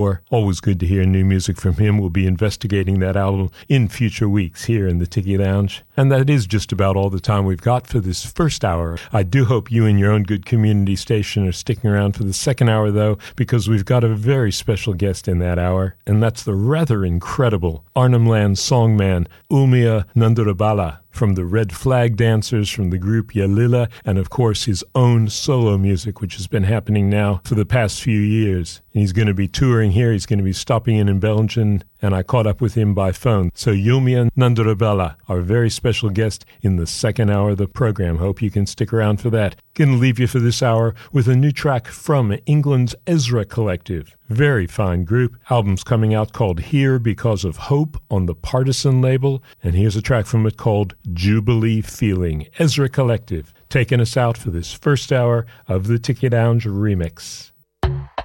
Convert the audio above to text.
Always good to hear new music from him. We'll be investigating that album in future weeks here in the Tiki Lounge. And that is just about all the time we've got for this first hour. I do hope you and your own good community station are sticking around for the second hour, though, because we've got a very special guest in that hour, and that's the rather incredible Arnhem Land songman Umia Nandurabala, from the Red Flag Dancers, from the group Yalila, and of course his own solo music, which has been happening now for the past few years. And he's going to be touring here, he's going to be stopping in Belgium, and I caught up with him by phone. So Umia Nandurabala, our very special guest in the second hour of the program. Hope you can stick around for that. Going to leave you for this hour with a new track from England's Ezra Collective. Very fine group. Album's coming out called Here Because of Hope on the Partisan label. And here's a track from it called Jubilee Feeling. Ezra Collective taking us out for this first hour of the Tiki Lounge remix.